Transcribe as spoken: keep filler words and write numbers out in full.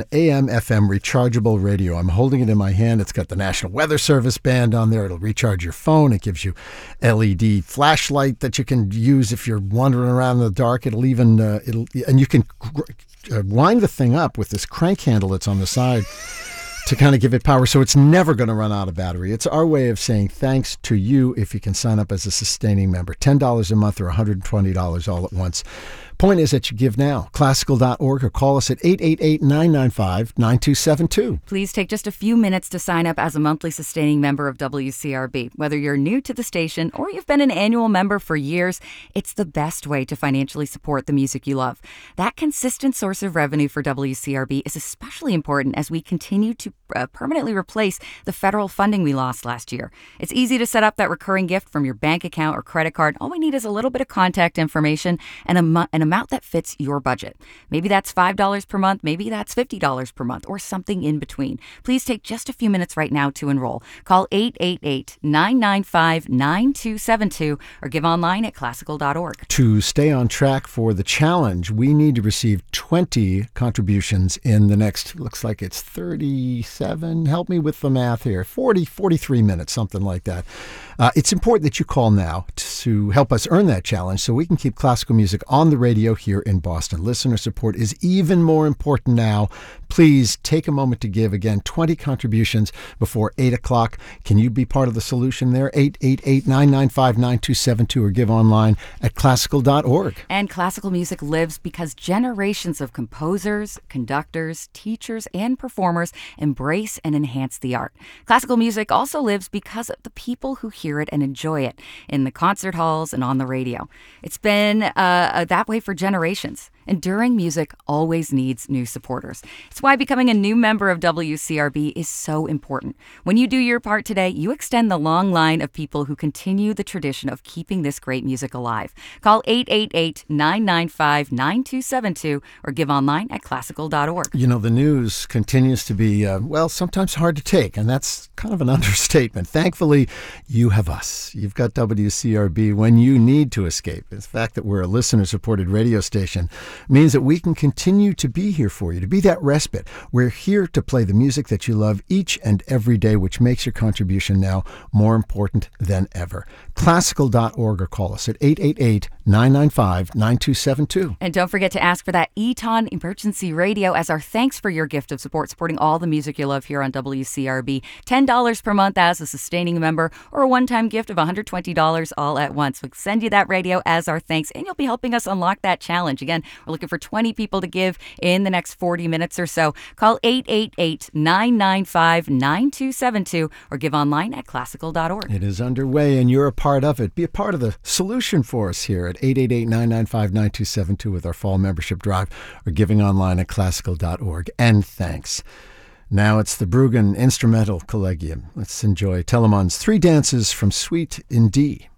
A M F M rechargeable radio. I'm holding it in my hand. It's got the National Weather Service band on there. It'll recharge your phone. It gives you L E D flashlight that you can use if you're wandering around in the dark. It'll even, uh, it'll, and you can uh, wind the thing up with this crank handle that's on the side to kind of give it power, so it's never going to run out of battery. It's our way of saying thanks to you if you can sign up as a sustaining member. ten dollars a month or one hundred twenty dollars all at once. Point is that you give now. Classical dot org or call us at eight eight eight, nine nine five, nine two seven two. Please take just a few minutes to sign up as a monthly sustaining member of W C R B. Whether you're new to the station or you've been an annual member for years, it's the best way to financially support the music you love. That consistent source of revenue for W C R B is especially important as we continue to uh, permanently replace the federal funding we lost last year. It's easy to set up that recurring gift from your bank account or credit card. All we need is a little bit of contact information and a, mo- an amount that fits your budget. Maybe that's five dollars per month, maybe that's fifty dollars per month, or something in between. Please take just a few minutes right now to enroll. Call eight eight eight, nine nine five, nine two seven two or give online at classical dot org. To stay on track for the challenge, we need to receive twenty contributions in the next, looks like it's thirty-seven, help me with the math here, forty, forty-three minutes, something like that. Uh, it's important that you call now to help us earn that challenge so we can keep classical music on the radio here in Boston. Listener support is even more important now. Please take a moment to give. Again, twenty contributions before eight o'clock. Can you be part of the solution there? eight eight eight, nine nine five, nine two seven two or give online at classical dot org. And classical music lives because generations of composers, conductors, teachers, and performers embrace and enhance the art. Classical music also lives because of the people who hear it and enjoy it in the concert halls and on the radio. It's been uh, that way for generations. Enduring music always needs new supporters. It's why becoming a new member of W C R B is so important. When you do your part today, you extend the long line of people who continue the tradition of keeping this great music alive. Call eight eight eight, nine nine five, nine two seven two or give online at classical dot org. You know, the news continues to be, uh, well, sometimes hard to take, and that's kind of an understatement. Thankfully, you have us. You've got W C R B when you need to escape. The fact that we're a listener-supported radio station means that we can continue to be here for you, to be that respite. We're here to play the music that you love each and every day, which makes your contribution now more important than ever. classical dot org or call us at eight eight eight, nine nine five, nine two seven two. And don't forget to ask for that Eton Emergency Radio as our thanks for your gift of support, supporting all the music you love here on W C R B. ten dollars per month as a sustaining member or a one-time gift of one hundred twenty dollars all at once. We'll send you that radio as our thanks, and you'll be helping us unlock that challenge. Again, we're looking for twenty people to give in the next forty minutes or so. Call eight eight eight, nine nine five, nine two seven two or give online at classical dot org. It is underway, and you're a part of it. Be a part of the solution for us here at eight eight eight, nine nine five, nine two seven two with our fall membership drive or giving online at classical dot org. And thanks. Now it's the Bruggen Instrumental Collegium. Let's enjoy Telemann's Three Dances from Suite in D.